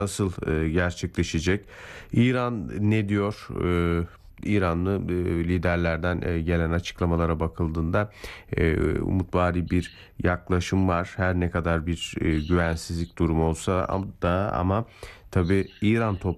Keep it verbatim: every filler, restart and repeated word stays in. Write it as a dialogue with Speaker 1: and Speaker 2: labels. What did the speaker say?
Speaker 1: nasıl e, gerçekleşecek? İran ne diyor? E, İranlı e, liderlerden e, gelen açıklamalara bakıldığında e, umutvari bir yaklaşım var. Her ne kadar bir e, güvensizlik durumu olsa am- da ama tabii İran